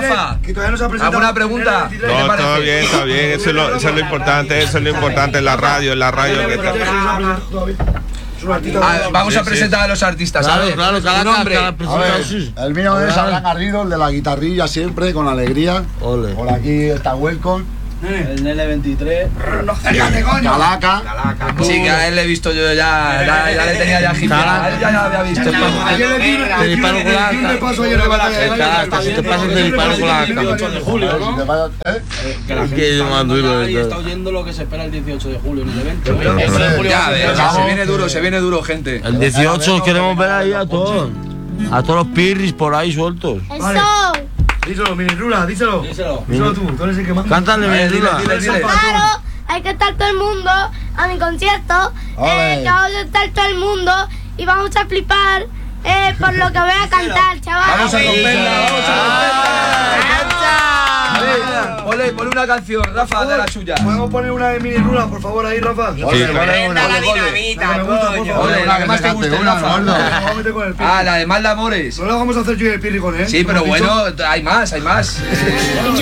Rafa, que todavía no se ha presentado. ¿alguna pregunta? No, todo bien, está bien. Eso es lo importante, en la radio, que está. Vamos a presentar a los artistas. Claro, cada nombre. El mío es Abraham Garrido, el de la guitarrilla siempre, con alegría. Ole. Por aquí está Welcome. El Nele 23. Calaca. Sí, que a él le he visto yo ya le tenía ya agitado. A él ya lo había visto. Ayer le di un repaso ayer de batalla. Si te pasas de disparo con la 18 de julio, ¿no? Que yo mando Nadie está oyendo lo que se espera el 18 de julio en el evento. Ya ves, se viene duro, gente. El 18 queremos ver ahí a todos los pirris por ahí sueltos. ¡Eso! Díselo, Minirula, díselo. Díselo tú eres el que manda. Cántale, Minirula. Claro, hay que estar todo el mundo a mi concierto. Que vamos a estar todo el mundo y vamos a flipar por lo que voy a cantar, chaval. Vamos a romperla. Ponle una canción, Rafa, de la suya. ¿Podemos poner una de Minirula, por favor, ahí, Rafa? Sí, la dinamita, la que más te guste, Rafa. La de Mal de Amores. No la vamos a hacer yo y el Pirri con él. Sí, pero bueno, hay más.